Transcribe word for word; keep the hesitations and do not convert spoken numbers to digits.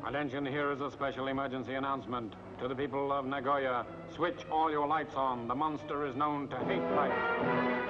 Attention, here is a special emergency announcement. To the people of Nagoya, switch all your lights on. The monster is known to hate light.